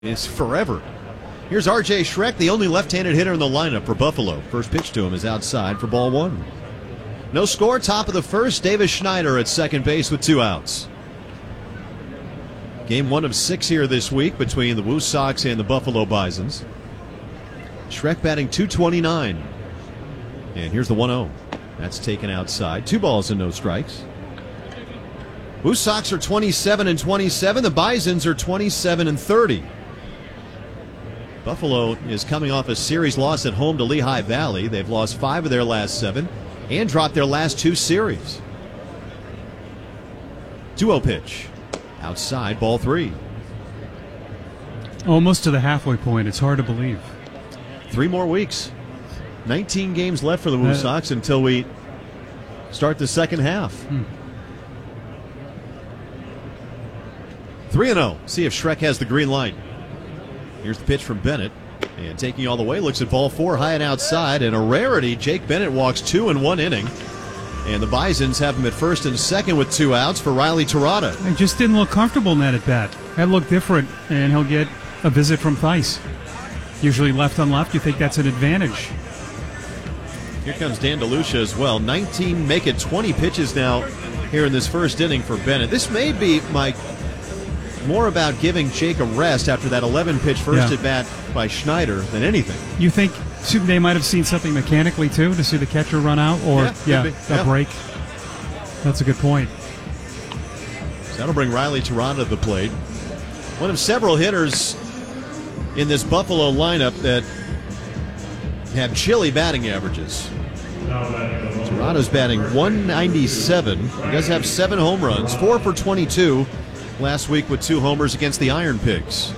is forever. Here's R.J. Schreck, the only left-handed hitter in the lineup for Buffalo. First pitch to him is outside for ball one. No score, top of the first. Davis Schneider at second base with 2 outs. Game 1 of 6 here this week between the Woo Sox and the Buffalo Bisons. Schreck batting .229. And here's the 1-0. That's taken outside. 2 balls and no strikes. Woo Sox are 27-27. The Bisons are 27-30. Buffalo is coming off a series loss at home to Lehigh Valley. They've lost 5 of their last 7 and dropped their last 2 series. 2-0 pitch. Outside, ball 3. Almost to the halfway point. It's hard to believe. 3 more weeks. 19 games left for the Woo Sox until we start the second half. 3-0. See if Schreck has the green light. Here's the pitch from Bennett. And taking all the way, looks at ball 4, high and outside. And a rarity, Jake Bennett walks 2 in 1 inning. And the Bisons have him at first and second with 2 outs for Riley Terada. He just didn't look comfortable in that at bat. That looked different, and he'll get a visit from Theis. Usually left on left, you think that's an advantage. Here comes Dan DeLucia as well. 19, make it 20 pitches now here in this first inning for Bennett. This may be, Mike, more about giving Jake a rest after that 11-pitch first at bat by Schneider than anything. You think they might have seen something mechanically, too, to see the catcher run out? Or, that break? That's a good point. So that'll bring Riley Terada to the plate. One of several hitters in this Buffalo lineup that have chilly batting averages. Terada's batting .197. He does have 7 home runs, 4 for 22 last week with 2 homers against the Iron Pigs.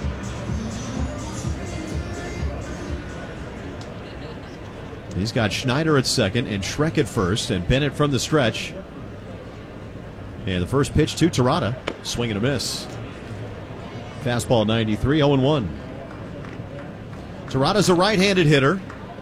He's got Schneider at second and Schreck at first, and Bennett from the stretch. And the first pitch to Terada. Swing and a miss. Fastball 93, 0-1. Terada's a right-handed hitter.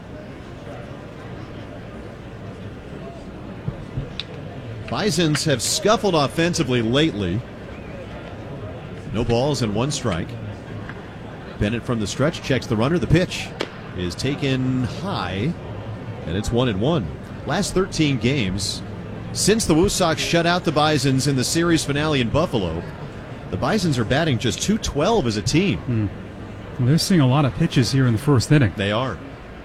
Bisons have scuffled offensively lately. No balls and 1 strike. Bennett from the stretch checks the runner. The pitch is taken high, and it's 1-1. Last 13 games, since the Woo Sox shut out the Bisons in the series finale in Buffalo, the Bisons are batting just .212 as a team. Well, they're seeing a lot of pitches here in the first inning. They are.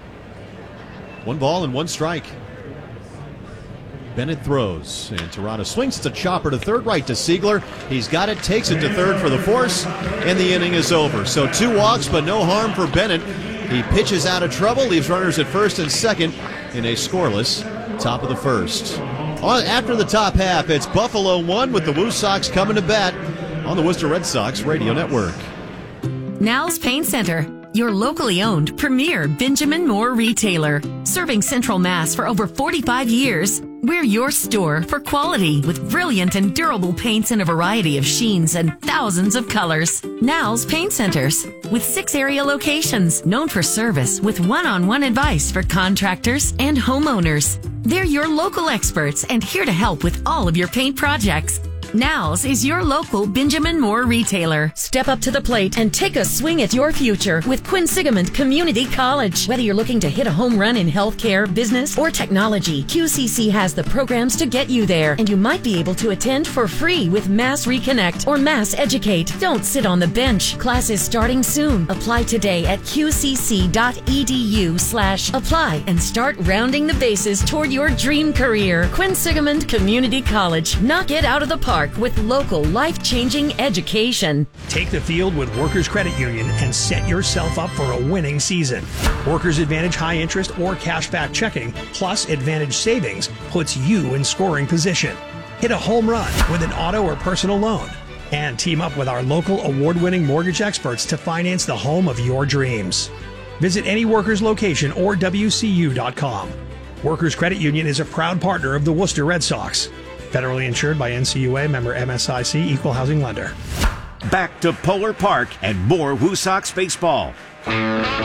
1 ball and 1 strike. Bennett throws, and Terada swings. It's a chopper to third, right to Siegler. He's got it, takes it to third for the force, and the inning is over. So 2 walks, but no harm for Bennett. He pitches out of trouble, leaves runners at first and second in a scoreless top of the first. After the top half, it's Buffalo 1 with the Woo Sox coming to bat on the Worcester Red Sox Radio Network. Now's Paint Center, your locally owned premier Benjamin Moore retailer. Serving Central Mass for over 45 years, we're your store for quality with brilliant and durable paints in a variety of sheens and thousands of colors. Now's Paint Centers, with 6 area locations known for service with one-on-one advice for contractors and homeowners. They're your local experts and here to help with all of your paint projects. Now's is your local Benjamin Moore retailer. Step up to the plate and take a swing at your future with Quinsigamond Community College. Whether you're looking to hit a home run in healthcare, business, or technology, QCC has the programs to get you there, and you might be able to attend for free with Mass Reconnect or Mass Educate. Don't sit on the bench. Classes starting soon. Apply today at qcc.edu/apply and start rounding the bases toward your dream career. Quinsigamond Community College. Knock it out of the park with local life-changing education. Take the field with Workers Credit Union and set yourself up for a winning season. Workers Advantage high interest or cashback checking plus Advantage savings puts you in scoring position. Hit a home run with an auto or personal loan and team up with our local award-winning mortgage experts to finance the home of your dreams. Visit any Workers location or WCU.com. Workers Credit Union is a proud partner of the Worcester Red Sox. Federally insured by NCUA, member MSIC, equal housing lender. Back to Polar Park and more Woo Sox baseball.